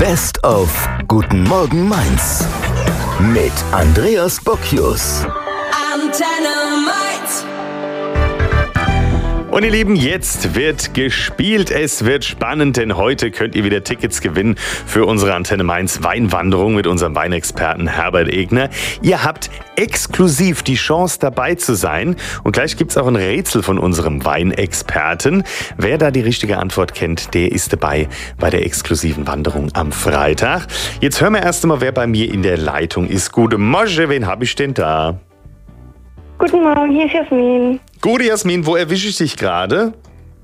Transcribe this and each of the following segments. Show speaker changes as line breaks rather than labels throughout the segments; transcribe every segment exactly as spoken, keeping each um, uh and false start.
Best of Guten Morgen Mainz mit Andreas Bocchius.
Antenne Mainz.
Und ihr Lieben, jetzt wird gespielt. Es wird spannend, denn heute könnt ihr wieder Tickets gewinnen für unsere Antenne Mainz Weinwanderung mit unserem Weinexperten Herbert Egner. Ihr habt exklusiv die Chance, dabei zu sein. Und gleich gibt's auch ein Rätsel von unserem Weinexperten. Wer da die richtige Antwort kennt, der ist dabei bei der exklusiven Wanderung am Freitag. Jetzt hören wir erst einmal, wer bei mir in der Leitung ist. Gute Morgen, wen habe ich denn da?
Guten Morgen, hier ist Jasmin.
Gute Jasmin, wo erwische ich dich gerade?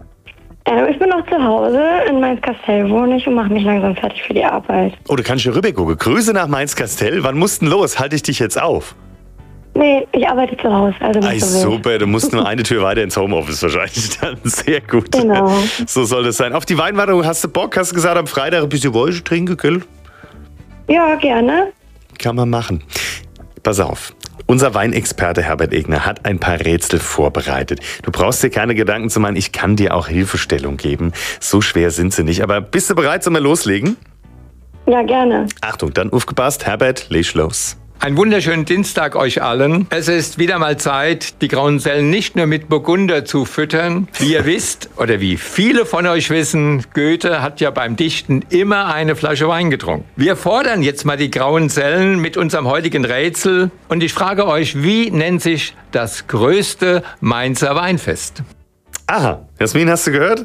Äh, ich bin noch zu Hause, in Mainz-Kastell wohne ich und mache mich langsam fertig für die Arbeit.
Oh, du kannst hier rüber gucken. Grüße nach Mainz-Kastell. Wann musst du denn los? Halte ich dich jetzt auf?
Nee, ich arbeite zu Hause. Also
Ei,
nicht so wild.
super, du musst nur eine Tür weiter ins Homeoffice wahrscheinlich dann. Sehr gut.
Genau.
So soll das sein. Auf die Weinwanderung hast du Bock? Hast du gesagt, am Freitag ein bisschen Wein trinken, gell?
Ja, gerne.
Kann man machen. Pass auf. Unser Weinexperte Herbert Egner hat ein paar Rätsel vorbereitet. Du brauchst dir keine Gedanken zu machen, ich kann dir auch Hilfestellung geben. So schwer sind sie nicht. Aber bist du bereit, sollen wir loslegen?
Ja, gerne.
Achtung, dann aufgepasst. Herbert, leg los.
Einen wunderschönen Dienstag euch allen. Es ist wieder mal Zeit, die grauen Sellen nicht nur mit Burgunder zu füttern. Wie ihr wisst, oder wie viele von euch wissen, Goethe hat ja beim Dichten immer eine Flasche Wein getrunken. Wir fordern jetzt mal die grauen Sellen mit unserem heutigen Rätsel. Und ich frage euch, wie nennt sich das größte Mainzer Weinfest?
Aha, Jasmin, hast du gehört?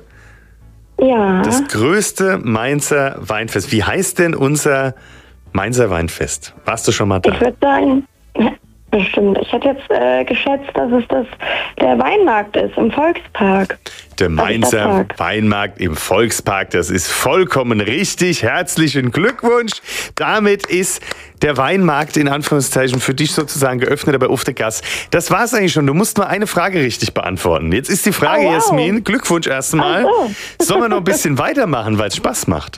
Ja.
Das größte Mainzer Weinfest. Wie heißt denn unser Mainzer Weinfest? Warst du schon mal da?
Ich würde sagen, bestimmt. Ich hätte jetzt äh, geschätzt, dass es das der Weinmarkt ist im Volkspark.
Der Mainzer Weinmarkt im Volkspark, das ist vollkommen richtig. Herzlichen Glückwunsch. Damit ist der Weinmarkt in Anführungszeichen für dich sozusagen geöffnet, aber auf der Gas. Das war's eigentlich schon. Du musst nur eine Frage richtig beantworten. Jetzt ist die Frage,
Oh, wow.
Jasmin, Glückwunsch erstmal.
Ach so.
Sollen wir noch ein bisschen weitermachen, weil es Spaß macht?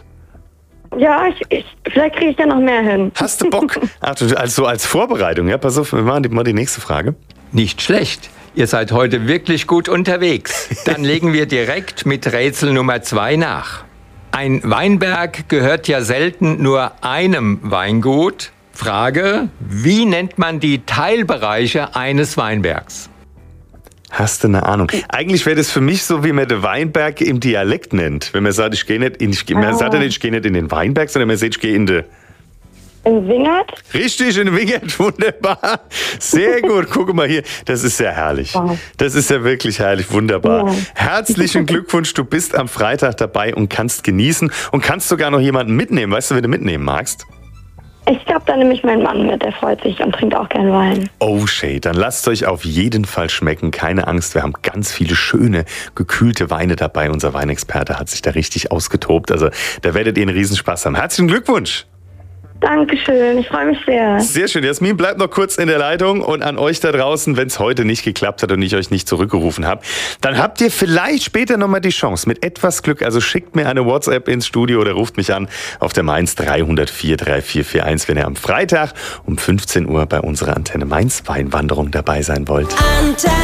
Ja, ich, ich, vielleicht kriege ich da noch mehr hin.
Hast du Bock? Ach, du, also als Vorbereitung, ja, pass auf, wir machen die, mal die nächste Frage.
Nicht schlecht. Ihr seid heute wirklich gut unterwegs. Dann legen wir direkt mit Rätsel Nummer zwei nach. Ein Weinberg gehört ja selten nur einem Weingut. Frage, wie nennt man die Teilbereiche eines Weinbergs?
Hast du eine Ahnung? Eigentlich wäre das für mich so, wie man den Weinberg im Dialekt nennt. Wenn man sagt, ich gehe nicht in, ich, man sagt ja nicht, ich gehe nicht in den Weinberg, sondern man sagt, ich gehe in den...
In Wingert?
Richtig, in Wingert, wunderbar. Sehr gut, guck mal hier, das ist ja herrlich.
Wow.
Das ist ja wirklich herrlich, wunderbar.
Ja.
Herzlichen Glückwunsch, du bist am Freitag dabei und kannst genießen und kannst sogar noch jemanden mitnehmen. Weißt du, wen du mitnehmen magst?
Ich glaube, da nehme ich meinen Mann mit. Der freut sich und trinkt auch gern Wein.
Oh, Shay, dann lasst euch auf jeden Fall schmecken. Keine Angst, wir haben ganz viele schöne, gekühlte Weine dabei. Unser Weinexperte hat sich da richtig ausgetobt. Also da werdet ihr einen Riesenspaß haben. Herzlichen Glückwunsch!
Dankeschön, ich freue mich sehr.
Sehr schön. Jasmin, bleibt noch kurz in der Leitung. Und an euch da draußen, wenn es heute nicht geklappt hat und ich euch nicht zurückgerufen habe, dann habt ihr vielleicht später nochmal die Chance. Mit etwas Glück, also schickt mir eine WhatsApp ins Studio oder ruft mich an auf der Mainz drei null vier drei vier vier eins, wenn ihr am Freitag um fünfzehn Uhr bei unserer Antenne Mainz Weinwanderung dabei sein wollt.
Antenne